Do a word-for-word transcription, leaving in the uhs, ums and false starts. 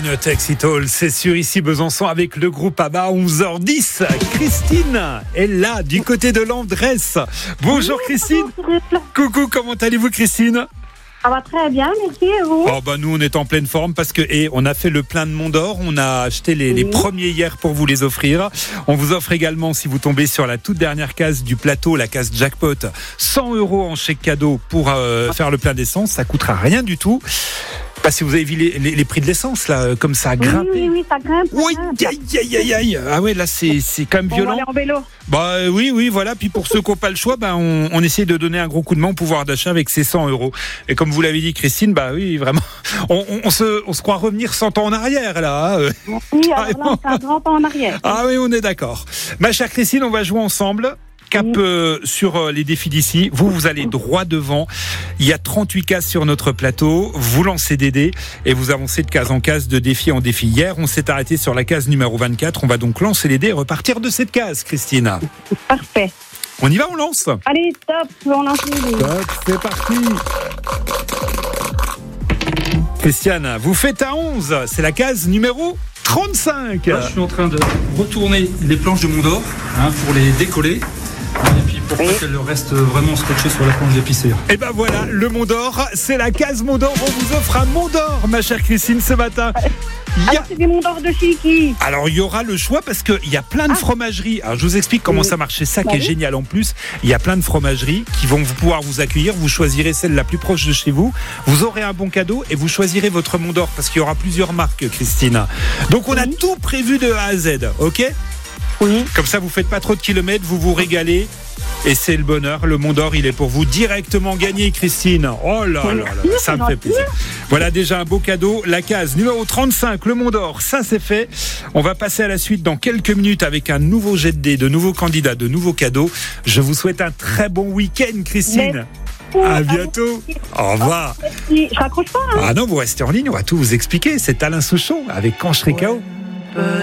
One Takes It All, c'est sûr, ici Besançon avec le groupe ABBA, onze heures dix. Christine est là, du côté de Landresse. Bonjour Christine. Coucou, comment allez-vous Christine ? Ça va très bien, merci, et vous ? Oh bah nous on est en pleine forme parce que et on a fait le plein de Mont d'Or, on a acheté les, oui. les premiers hier pour vous les offrir. On vous offre également, si vous tombez sur la toute dernière case du plateau, la case jackpot, cent euros en chèque cadeau pour euh, faire le plein d'essence, ça coûtera rien du tout. Pas si vous avez vu les, les, les prix de l'essence là, comme ça a grimpé. Oui, oui, oui, ça grimpe. Ça oui, grimpe. aïe, aïe, aïe, aïe. Ah ouais, là c'est c'est quand même On violent. va aller en vélo. Bah oui, oui, voilà. Puis pour ceux qui n'ont pas le choix, bah on, on essaie de donner un gros coup de main au pouvoir d'achat avec ces cent euros. Et comme vous l'avez dit, Christine, bah oui, vraiment, on, on, on se, on se croit revenir cent ans en arrière là. Hein. Oui, alors là, on fait un grand pas en arrière. Ah oui, on est d'accord. Ma chère Christine, on va jouer ensemble. Cap euh, sur euh, les défis d'ici. Vous, vous allez droit devant. Il y a trente-huit cases sur notre plateau. Vous lancez des dés et vous avancez de case en case, de défi en défi. Hier, on s'est arrêté sur la case numéro vingt-quatre. On va donc lancer les dés et repartir de cette case, Christine. Parfait. On y va, on lance ? Allez, top, on lance les dés. Top, c'est parti. Christiane, vous faites à onze. C'est la case numéro trente-cinq. Là, je suis en train de retourner les planches de Mont d'Or hein, pour les décoller. Et puis pour oui. pas qu'elles restent vraiment scotchées sur la planche d'épicée. Et ben voilà, le Mont d'Or, c'est la case Mont d'Or. On vous offre un Mont d'Or, ma chère Christine, ce matin. A... Alors, c'est des Mont d'Or de chez qui ? Alors, il y aura le choix parce qu'il y a plein de ah. fromageries. Alors, je vous explique comment oui. ça marche. C'est ça bah qui oui. est génial en plus. Il y a plein de fromageries qui vont pouvoir vous accueillir. Vous choisirez celle la plus proche de chez vous. Vous aurez un bon cadeau et vous choisirez votre Mont d'Or parce qu'il y aura plusieurs marques, Christine. Donc, on oui. a tout prévu de A à Z, ok ? Oui. Comme ça, vous faites pas trop de kilomètres, vous vous régalez. Et c'est le bonheur. Le Mont d'Or, il est pour vous directement gagné, Christine. Oh là là là, ça me fait plaisir. Voilà déjà un beau cadeau. La case numéro trente-cinq, le Mont d'Or, ça c'est fait. On va passer à la suite dans quelques minutes avec un nouveau jet de dés, de nouveaux candidats, de nouveaux cadeaux. Je vous souhaite un très bon week-end, Christine. Mais... À bientôt. Au revoir. Je raccroche pas. Hein. Ah non, vous restez en ligne, on va tout vous expliquer. C'est Alain Souchon avec Quand je serai K O.